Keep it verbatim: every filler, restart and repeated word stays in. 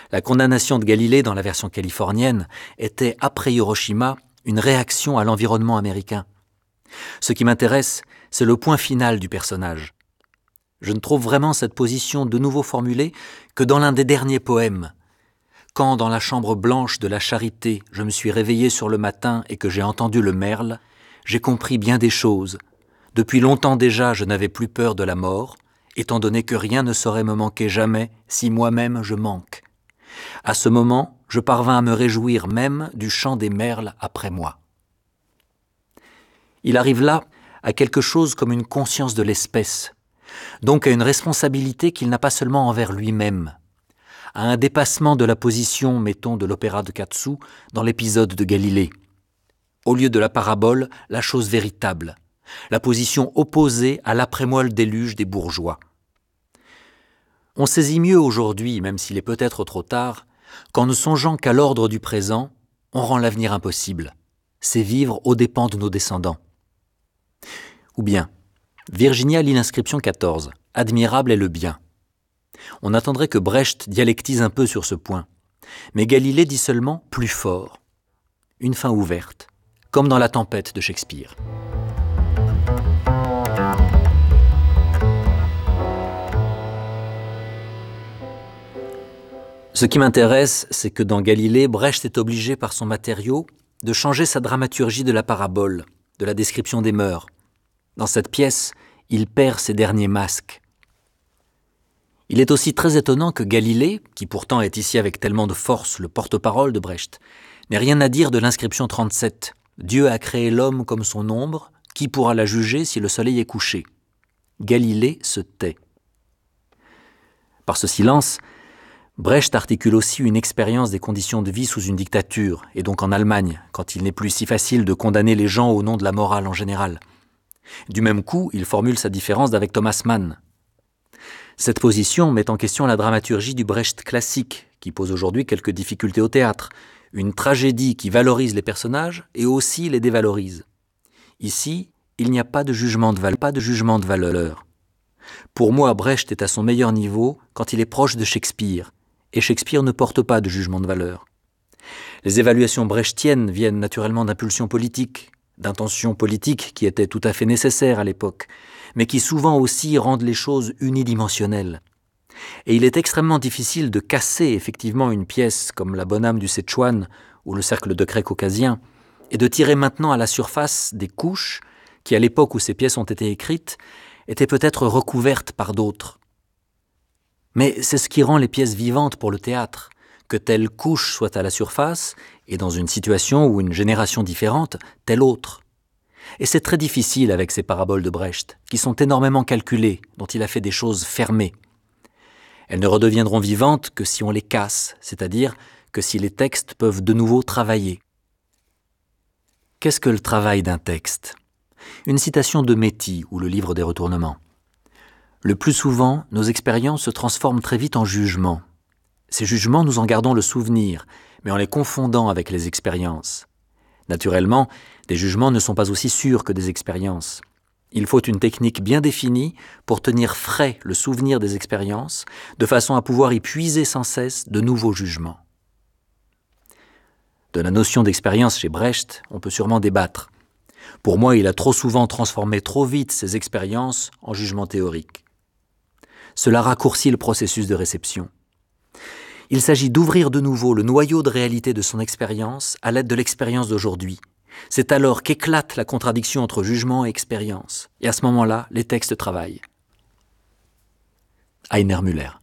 La condamnation de Galilée dans la version californienne était, après Hiroshima, une réaction à l'environnement américain. Ce qui m'intéresse, c'est le point final du personnage. Je ne trouve vraiment cette position de nouveau formulée que dans l'un des derniers poèmes. Quand, dans la chambre blanche de la charité, je me suis réveillé sur le matin et que j'ai entendu le merle, j'ai compris bien des choses. Depuis longtemps déjà, je n'avais plus peur de la mort, étant donné que rien ne saurait me manquer jamais si moi-même je manque. À ce moment, je parvins à me réjouir même du chant des merles après moi. Il arrive là à quelque chose comme une conscience de l'espèce, donc à une responsabilité qu'il n'a pas seulement envers lui-même, à un dépassement de la position, mettons, de l'opéra de Katsu dans l'épisode de Galilée. Au lieu de la parabole, la chose véritable, la position opposée à l'après-moelle déluge des bourgeois. On saisit mieux aujourd'hui, même s'il est peut-être trop tard, qu'en ne songeant qu'à l'ordre du présent, on rend l'avenir impossible. C'est vivre aux dépens de nos descendants. Ou bien, Virginia lit l'inscription quatorze, « Admirable est le bien ». On attendrait que Brecht dialectise un peu sur ce point. Mais Galilée dit seulement « plus fort ». Une fin ouverte, comme dans La Tempête de Shakespeare. Ce qui m'intéresse, c'est que dans Galilée, Brecht est obligé par son matériau de changer sa dramaturgie de la parabole, de la description des mœurs. Dans cette pièce, il perd ses derniers masques. Il est aussi très étonnant que Galilée, qui pourtant est ici avec tellement de force le porte-parole de Brecht, n'ait rien à dire de l'inscription trente-sept. Dieu a créé l'homme comme son ombre, qui pourra la juger si le soleil est couché? Galilée se tait. Par ce silence, Brecht articule aussi une expérience des conditions de vie sous une dictature, et donc en Allemagne, quand il n'est plus si facile de condamner les gens au nom de la morale en général. Du même coup, il formule sa différence d'avec Thomas Mann. Cette position met en question la dramaturgie du Brecht classique, qui pose aujourd'hui quelques difficultés au théâtre, une tragédie qui valorise les personnages et aussi les dévalorise. Ici, il n'y a pas de jugement de, val- pas de jugement de valeur. Pour moi, Brecht est à son meilleur niveau quand il est proche de Shakespeare, et Shakespeare ne porte pas de jugement de valeur. Les évaluations brechtiennes viennent naturellement d'impulsions politiques, d'intentions politiques qui étaient tout à fait nécessaires à l'époque, mais qui souvent aussi rendent les choses unidimensionnelles. Et il est extrêmement difficile de casser effectivement une pièce comme La Bonne âme du Szechuan ou Le Cercle de craie caucasien, et de tirer maintenant à la surface des couches qui, à l'époque où ces pièces ont été écrites, étaient peut-être recouvertes par d'autres. Mais c'est ce qui rend les pièces vivantes pour le théâtre, que telle couche soit à la surface, et dans une situation ou une génération différente, telle autre. Et c'est très difficile avec ces paraboles de Brecht, qui sont énormément calculées, dont il a fait des choses fermées. Elles ne redeviendront vivantes que si on les casse, c'est-à-dire que si les textes peuvent de nouveau travailler. Qu'est-ce que le travail d'un texte? Une citation de Métis ou le livre des retournements. Le plus souvent, nos expériences se transforment très vite en jugements. Ces jugements, nous en gardons le souvenir, mais en les confondant avec les expériences. Naturellement, des jugements ne sont pas aussi sûrs que des expériences. Il faut une technique bien définie pour tenir frais le souvenir des expériences, de façon à pouvoir y puiser sans cesse de nouveaux jugements. De la notion d'expérience chez Brecht, on peut sûrement débattre. Pour moi, il a trop souvent transformé trop vite ses expériences en jugements théoriques. Cela raccourcit le processus de réception. Il s'agit d'ouvrir de nouveau le noyau de réalité de son expérience à l'aide de l'expérience d'aujourd'hui. C'est alors qu'éclate la contradiction entre jugement et expérience. Et à ce moment-là, les textes travaillent. Heiner Müller.